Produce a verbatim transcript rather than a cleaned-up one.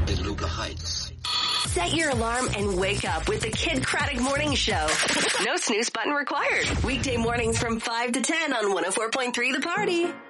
in Luca Heights. Set your alarm and wake up with the Kid Craddock Morning Show. No snooze button required. Weekday mornings from five to ten on one oh four point three The Party.